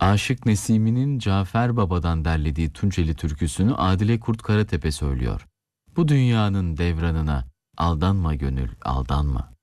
Aşık Nesimi'nin Cafer Baba'dan derlediği Tunceli türküsünü Adile Kurt Karatepe söylüyor. Bu dünyanın devranına aldanma gönül, aldanma.